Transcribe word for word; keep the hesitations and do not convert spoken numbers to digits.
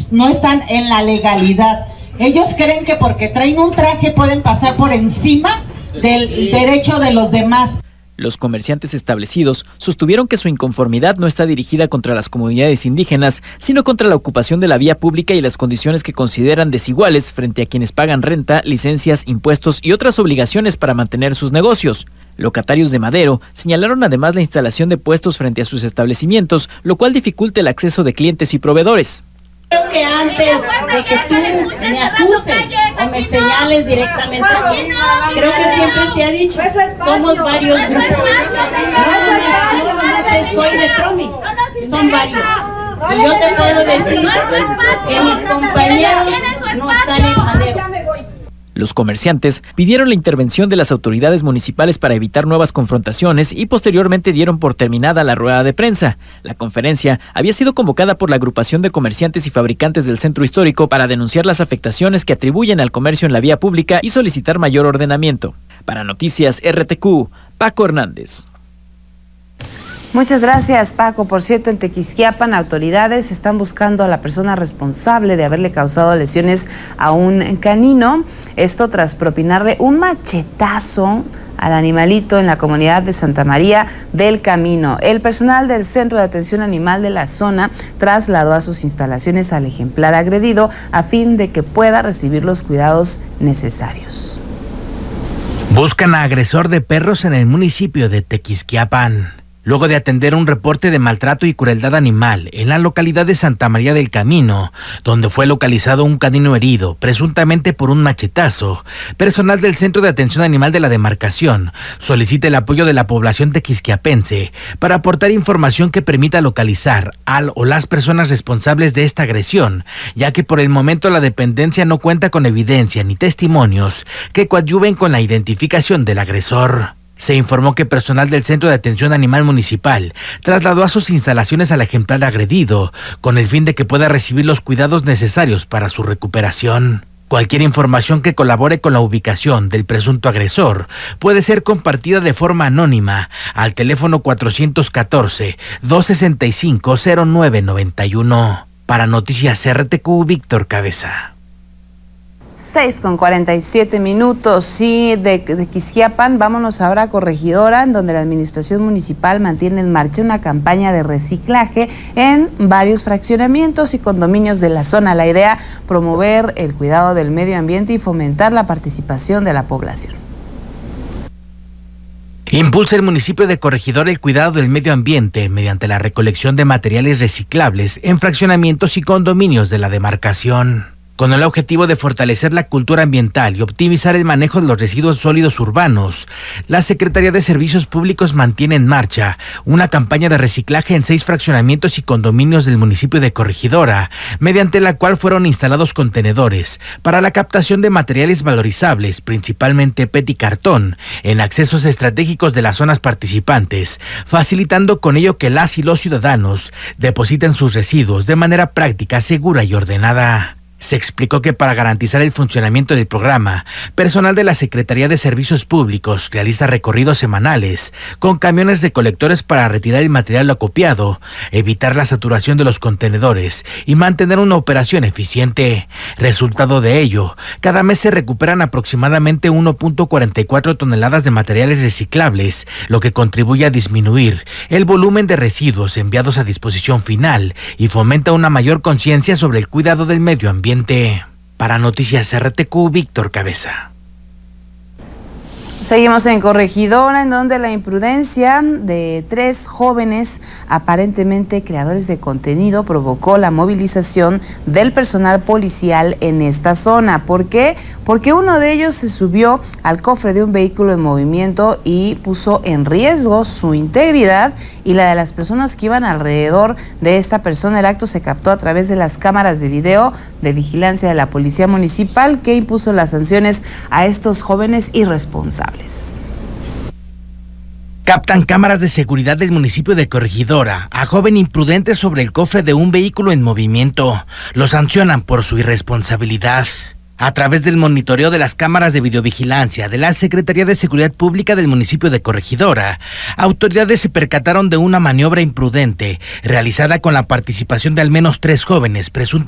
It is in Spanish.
no están en la legalidad. Ellos creen que porque traen un traje pueden pasar por encima del derecho de los demás. Los comerciantes establecidos sostuvieron que su inconformidad no está dirigida contra las comunidades indígenas, sino contra la ocupación de la vía pública y las condiciones que consideran desiguales frente a quienes pagan renta, licencias, impuestos y otras obligaciones para mantener sus negocios. Locatarios de Madero señalaron además la instalación de puestos frente a sus establecimientos, lo cual dificulta el acceso de clientes y proveedores. Creo que antes de que tú me acuses o me señales directamente a mí, creo que siempre se ha dicho, somos varios grupos. No nomás estoy de Promis, son varios. Y yo te puedo decir que mis compañeros no están en Madero. Los comerciantes pidieron la intervención de las autoridades municipales para evitar nuevas confrontaciones y posteriormente dieron por terminada la rueda de prensa. La conferencia había sido convocada por la agrupación de comerciantes y fabricantes del centro histórico para denunciar las afectaciones que atribuyen al comercio en la vía pública y solicitar mayor ordenamiento. Para Noticias R T Q, Paco Hernández. Muchas gracias, Paco. Por cierto, en Tequisquiapan, autoridades están buscando a la persona responsable de haberle causado lesiones a un canino. Esto tras propinarle un machetazo al animalito en la comunidad de Santa María del Camino. El personal del Centro de Atención Animal de la zona trasladó a sus instalaciones al ejemplar agredido a fin de que pueda recibir los cuidados necesarios. Buscan a agresor de perros en el municipio de Tequisquiapan. Luego de atender un reporte de maltrato y crueldad animal en la localidad de Santa María del Camino, donde fue localizado un canino herido, presuntamente por un machetazo, personal del Centro de Atención Animal de la demarcación solicita el apoyo de la población tequisquiapense para aportar información que permita localizar al o las personas responsables de esta agresión, ya que por el momento la dependencia no cuenta con evidencia ni testimonios que coadyuven con la identificación del agresor. Se informó que personal del Centro de Atención Animal Municipal trasladó a sus instalaciones al ejemplar agredido con el fin de que pueda recibir los cuidados necesarios para su recuperación. Cualquier información que colabore con la ubicación del presunto agresor puede ser compartida de forma anónima al teléfono cuatro uno cuatro, dos seis cinco, cero nueve nueve uno. Para Noticias R T Q, Víctor Cabeza. seis con cuarenta y siete minutos, sí, de, de Quisquiapan, vámonos ahora a Corregidora, en donde la administración municipal mantiene en marcha una campaña de reciclaje en varios fraccionamientos y condominios de la zona. La idea, promover el cuidado del medio ambiente y fomentar la participación de la población. Impulsa el municipio de Corregidora el cuidado del medio ambiente mediante la recolección de materiales reciclables en fraccionamientos y condominios de la demarcación. Con el objetivo de fortalecer la cultura ambiental y optimizar el manejo de los residuos sólidos urbanos, la Secretaría de Servicios Públicos mantiene en marcha una campaña de reciclaje en seis fraccionamientos y condominios del municipio de Corregidora, mediante la cual fueron instalados contenedores para la captación de materiales valorizables, principalmente P E T y cartón, en accesos estratégicos de las zonas participantes, facilitando con ello que las y los ciudadanos depositen sus residuos de manera práctica, segura y ordenada. Se explicó que para garantizar el funcionamiento del programa, personal de la Secretaría de Servicios Públicos realiza recorridos semanales con camiones recolectores para retirar el material acopiado, evitar la saturación de los contenedores y mantener una operación eficiente. Resultado de ello, cada mes se recuperan aproximadamente uno punto cuarenta y cuatro toneladas de materiales reciclables, lo que contribuye a disminuir el volumen de residuos enviados a disposición final y fomenta una mayor conciencia sobre el cuidado del medio ambiente. Para Noticias R T Q, Víctor Cabeza. Seguimos en Corregidora, en donde la imprudencia de tres jóvenes aparentemente creadores de contenido provocó la movilización del personal policial en esta zona. ¿Por qué? Porque uno de ellos se subió al cofre de un vehículo en movimiento y puso en riesgo su integridad y la de las personas que iban alrededor de esta persona. El acto se captó a través de las cámaras de video de vigilancia de la Policía Municipal, que impuso las sanciones a estos jóvenes irresponsables. Captan cámaras de seguridad del municipio de Corregidora a joven imprudente sobre el cofre de un vehículo en movimiento. Lo sancionan por su irresponsabilidad. A través del monitoreo de las cámaras de videovigilancia de la Secretaría de Seguridad Pública del municipio de Corregidora, autoridades se percataron de una maniobra imprudente realizada con la participación de al menos tres jóvenes presuntamente